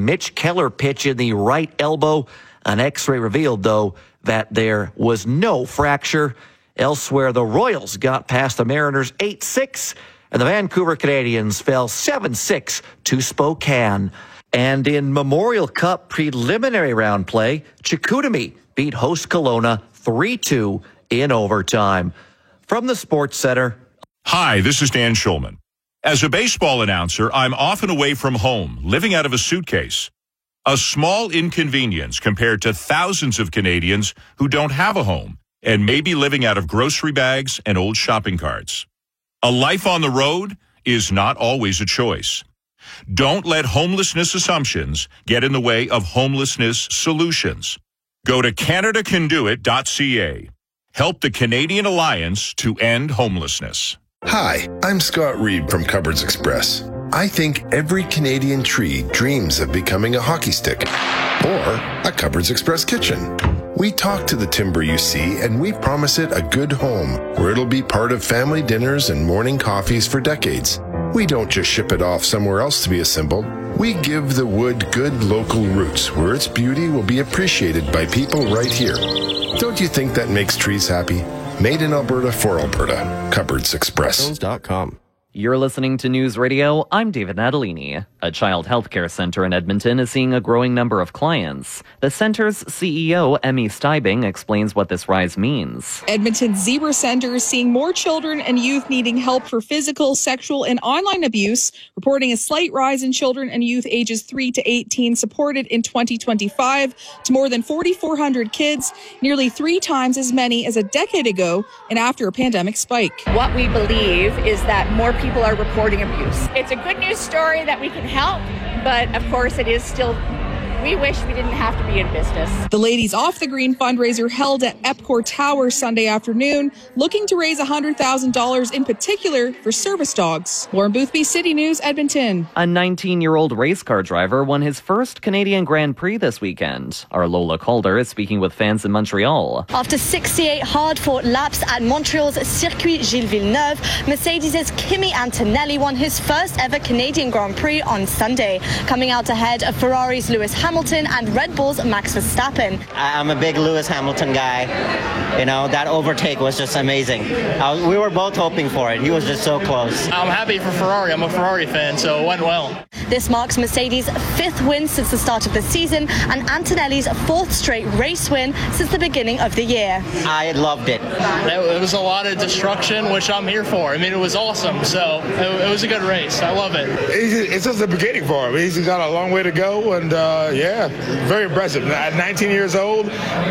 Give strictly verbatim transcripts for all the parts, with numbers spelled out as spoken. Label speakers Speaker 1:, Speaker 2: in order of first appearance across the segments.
Speaker 1: Mitch Keller pitch in the right elbow. An X-ray revealed, though, that there was no fracture. Elsewhere, the Royals got past the Mariners eight six, and the Vancouver Canadians fell seven six to Spokane. And in Memorial Cup preliminary round play, Chicoutimi beat host Kelowna three two in overtime. From the Sports Center.
Speaker 2: Hi, this is Dan Schulman. As a baseball announcer, I'm often away from home, living out of a suitcase. A small inconvenience compared to thousands of Canadians who don't have a home and may be living out of grocery bags and old shopping carts. A life on the road is not always a choice. Don't let homelessness assumptions get in the way of homelessness solutions. Go to Canada Can Do It dot C A. Help the Canadian Alliance to End Homelessness.
Speaker 3: Hi, I'm Scott Reed from Cupboards Express. I think every Canadian tree dreams of becoming a hockey stick or a Cupboards Express kitchen. We talk to the timber you see, and we promise it a good home where it'll be part of family dinners and morning coffees for decades. We don't just ship it off somewhere else to be assembled. We give the wood good local roots where its beauty will be appreciated by people right here. Don't you think that makes trees happy? Made in Alberta for Alberta. Cupboards Express dot com.
Speaker 4: You're listening to News Radio. I'm David Natalini. A child healthcare center in Edmonton is seeing a growing number of clients. The center's C E O, Emmy Steibing, explains what this rise means.
Speaker 5: Edmonton's Zebra Center is seeing more children and youth needing help for physical, sexual, and online abuse, reporting a slight rise in children and youth ages three to eighteen supported in twenty twenty-five to more than four thousand four hundred kids, nearly three times as many as a decade ago and after a pandemic spike.
Speaker 6: What we believe is that more people are reporting abuse. It's a good news story that we can help, but of course it is still, we wish we didn't have to be in business.
Speaker 5: The Ladies Off the Green fundraiser held at Epcor Tower Sunday afternoon, looking to raise one hundred thousand dollars in particular for service dogs. Lauren Boothby, City News, Edmonton.
Speaker 4: A nineteen-year-old race car driver won his first Canadian Grand Prix this weekend. Our Lola Calder is speaking with fans in Montreal.
Speaker 7: After sixty-eight hard-fought laps at Montreal's Circuit Gilles Villeneuve, Mercedes' Kimi Antonelli won his first ever Canadian Grand Prix on Sunday, coming out ahead of Ferrari's Lewis Hamilton Hamilton and Red Bull's Max Verstappen.
Speaker 8: I'm a big Lewis Hamilton guy. You know, that overtake was just amazing. I, we were both hoping for it. He was just so close.
Speaker 9: I'm happy for Ferrari. I'm a Ferrari fan, so it went well.
Speaker 7: This marks Mercedes' fifth win since the start of the season and Antonelli's fourth straight race win since the beginning of the year.
Speaker 8: I loved it.
Speaker 9: It was a lot of destruction, which I'm here for. I mean, it was awesome, so it, it was a good race. I love it.
Speaker 10: It's just the beginning for him. He's got a long way to go, and uh, yeah, very impressive. At nineteen years old,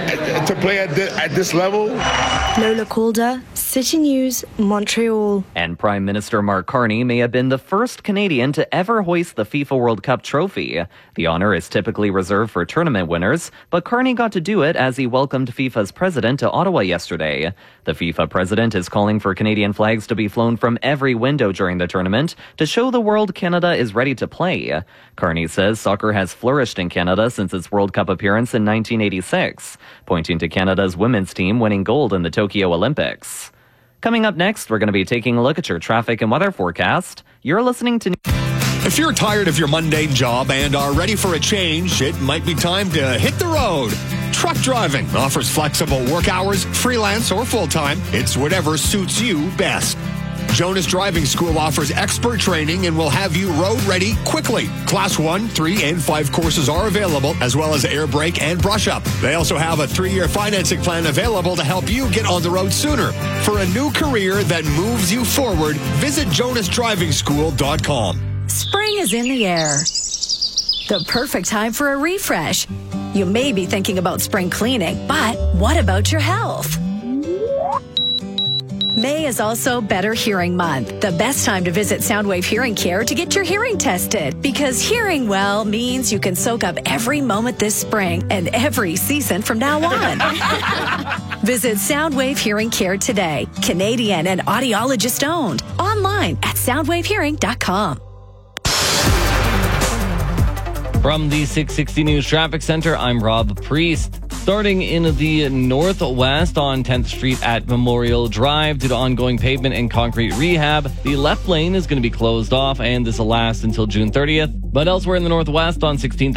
Speaker 10: to play at this, at this level.
Speaker 11: Lola Calder, City News, Montreal.
Speaker 4: And Prime Minister Mark Carney may have been the first Canadian to ever hoist the FIFA World Cup trophy. The honor is typically reserved for tournament winners, but Carney got to do it as he welcomed FIFA's president to Ottawa yesterday. The FIFA president is calling for Canadian flags to be flown from every window during the tournament to show the world Canada is ready to play. Carney says soccer has flourished in Canada since its World Cup appearance in nineteen eighty-six, pointing to Canada's women's team winning gold in the Tokyo Olympics. Coming up next, we're going to be taking a look at your traffic and weather forecast. You're listening to...
Speaker 12: If you're tired of your mundane job and are ready for a change, it might be time to hit the road. Truck driving offers flexible work hours, freelance or full-time. It's whatever suits you best. Jonas Driving School offers expert training and will have you road ready quickly. Class one, three, and five courses are available, as well as air brake and brush up. They also have a three-year financing plan available to help you get on the road sooner. For a new career that moves you forward, visit jonas driving school dot com.
Speaker 13: Spring is in the air. The perfect time for a refresh. You may be thinking about spring cleaning, but what about your health? May is also Better Hearing Month, the best time to visit Soundwave Hearing Care to get your hearing tested. Because hearing well means you can soak up every moment this spring and every season from now on. Visit Soundwave Hearing Care today. Canadian and audiologist owned. Online at soundwave hearing dot com.
Speaker 14: From the six sixty News Traffic Center, I'm Rob Priest. Starting in the northwest on tenth Street at Memorial Drive due to ongoing pavement and concrete rehab, the left lane is going to be closed off, and this will last until June thirtieth. But elsewhere in the northwest on sixteenth